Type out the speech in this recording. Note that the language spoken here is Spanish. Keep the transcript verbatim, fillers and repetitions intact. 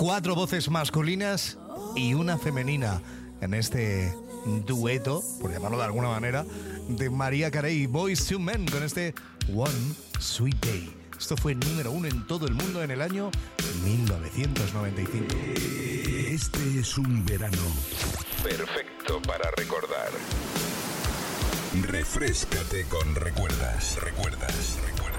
Cuatro voces masculinas y una femenina en este dueto, por llamarlo de alguna manera, de Mariah Carey y Boyz two Men con este One Sweet Day. Esto fue número uno en todo el mundo en el año mil novecientos noventa y cinco. Este es un verano perfecto para recordar. Refréscate con recuerdas, recuerdas, recuerdas.